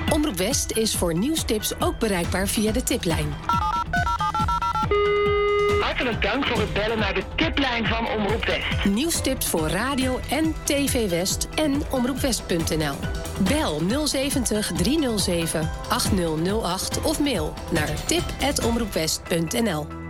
Omroep West is voor nieuwstips ook bereikbaar via de tiplijn. Hartelijk dank voor het bellen naar de tiplijn van Omroep West. Nieuwstips voor radio en TV West en omroepwest.nl. Bel 070 307 8008 of mail naar tip@omroepwest.nl.